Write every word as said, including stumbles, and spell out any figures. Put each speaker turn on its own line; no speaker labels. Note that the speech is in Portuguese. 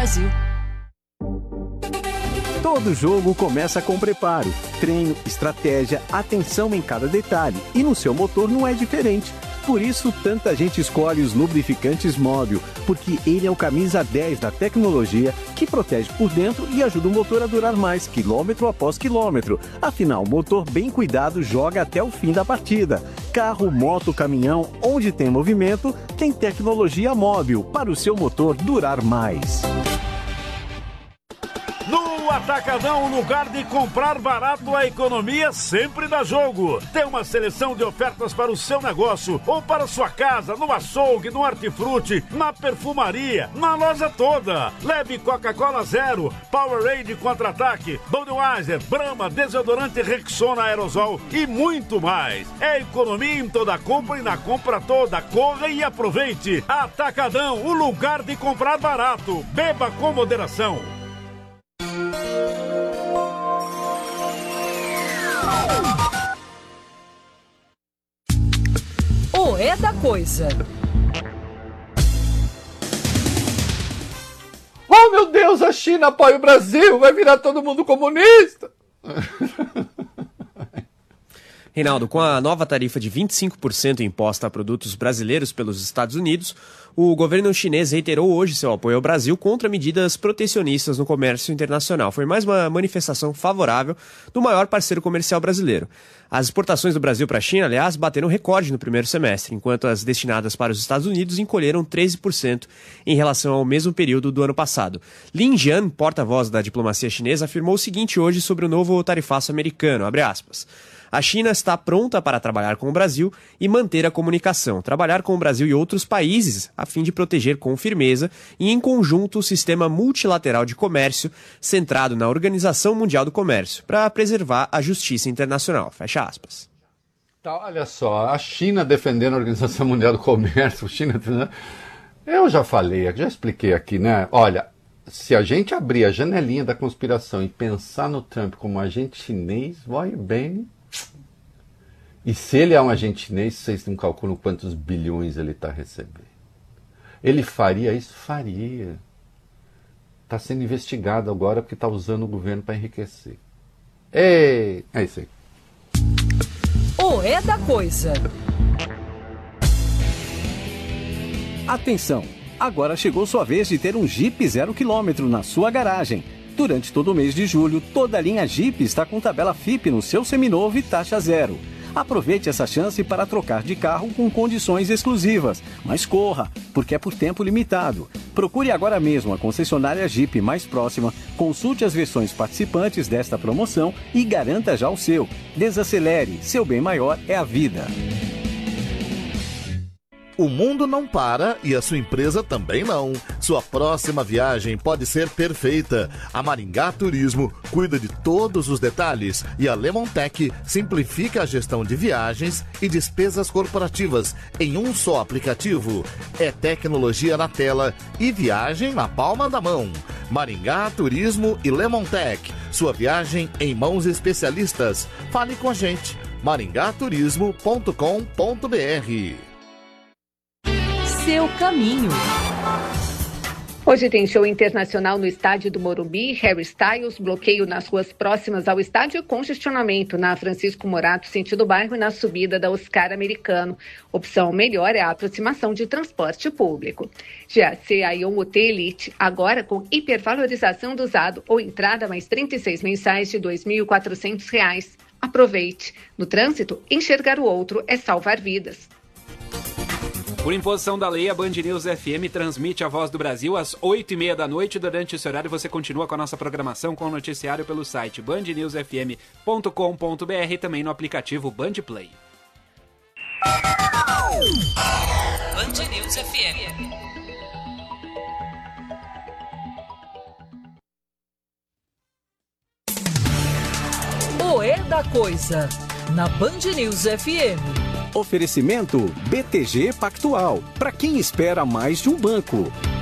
Brasil.
Todo jogo começa com preparo, treino, estratégia, atenção em cada detalhe. E no seu motor não é diferente. Por isso, tanta gente escolhe os lubrificantes Móbil, porque ele é o camisa dez da tecnologia que protege por dentro e ajuda o motor a durar mais, quilômetro após quilômetro. Afinal, o motor bem cuidado joga até o fim da partida. Carro, moto, caminhão, onde tem movimento, tem tecnologia Móbil para o seu motor durar mais.
No Atacadão, o lugar de comprar barato, a economia sempre dá jogo. Tem uma seleção de ofertas para o seu negócio ou para sua casa, no açougue, no hortifruti, na perfumaria, na loja toda. Leve Coca-Cola Zero, Powerade Contra-Ataque, Budweiser, Brahma, desodorante Rexona Aerosol e muito mais. É economia em toda compra e na compra toda. Corra e aproveite. Atacadão, o lugar de comprar barato. Beba com moderação.
O É da Coisa.
Oh, meu Deus, a China apoia o Brasil, vai virar todo mundo comunista.
Reinaldo, com a nova tarifa de vinte e cinco por cento imposta a produtos brasileiros pelos Estados Unidos, o governo chinês reiterou hoje seu apoio ao Brasil contra medidas protecionistas no comércio internacional. Foi mais uma manifestação favorável do maior parceiro comercial brasileiro. As exportações do Brasil para a China, aliás, bateram recorde no primeiro semestre, enquanto as destinadas para os Estados Unidos encolheram treze por cento em relação ao mesmo período do ano passado. Lin Jian, porta-voz da diplomacia chinesa, afirmou o seguinte hoje sobre o novo tarifaço americano, abre aspas. A China está pronta para trabalhar com o Brasil e manter a comunicação, trabalhar com o Brasil e outros países a fim de proteger com firmeza e em conjunto o sistema multilateral de comércio centrado na Organização Mundial do Comércio, para preservar a justiça internacional. Fecha aspas.
Tá, olha só, a China defendendo a Organização Mundial do Comércio, China, eu já falei, já expliquei aqui, né? Olha, se a gente abrir a janelinha da conspiração e pensar no Trump como agente chinês, vai bem. E se ele é um agente chinês, vocês não calculam quantos bilhões ele está recebendo. Ele faria isso? Faria. Está sendo investigado agora porque está usando o governo para enriquecer. Ei, é isso aí.
O É da Coisa.
Atenção! Agora chegou sua vez de ter um Jeep zero quilômetro na sua garagem. Durante todo o mês de julho, toda a linha Jeep está com tabela F I P no seu seminovo e taxa zero. Aproveite essa chance para trocar de carro com condições exclusivas. Mas corra, porque é por tempo limitado. Procure agora mesmo a concessionária Jeep mais próxima, consulte as versões participantes desta promoção e garanta já o seu. Desacelere, seu bem maior é a vida.
O mundo não para e a sua empresa também não. Sua próxima viagem pode ser perfeita. A Maringá Turismo cuida de todos os detalhes e a Lemontech simplifica a gestão de viagens e despesas corporativas em um só aplicativo. É tecnologia na tela e viagem na palma da mão. Maringá Turismo e Lemontech. Sua viagem em mãos especialistas. Fale com a gente. maringá turismo ponto com ponto b r.
Seu caminho.
Hoje tem show internacional no estádio do Morumbi, Harry Styles, bloqueio nas ruas próximas ao estádio e congestionamento na Francisco Morato, sentido bairro, e na subida da Oscar Americano. Opção melhor é a aproximação de transporte público. G A C Aion U T Elite, agora com hipervalorização do usado ou entrada mais trinta e seis mensais de dois mil e quatrocentos reais. Aproveite. No trânsito, enxergar o outro é salvar vidas.
Por imposição da lei, a Band News F M transmite a Voz do Brasil às oito e meia da noite. Durante esse horário, você continua com a nossa programação com o noticiário pelo site band news f m ponto com ponto b r e também no aplicativo Band Play.
Band News F M. O É da Coisa, na Band News F M.
Oferecimento B T G Pactual, para quem espera mais de um banco.